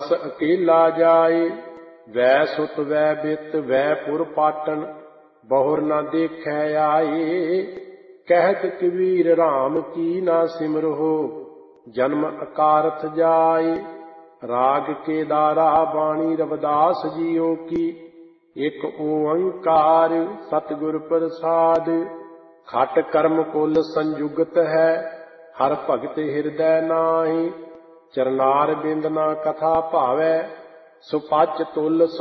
हंस अकेला जाए। वै सुत वै बित वै पुर पाटन, बहुर न देखै आए। कहत कबीर राम की ना सिमरहो, जन्म अकारथ जाए। राग केदारा बाणी रविदास जियो की, एक ओंकार सतगुर प्रसाद। खट कर्म कुल संयुगत है, हर भगत हृदय नाहि। चरनार बिंद ना कथा भावै, सुपच तुल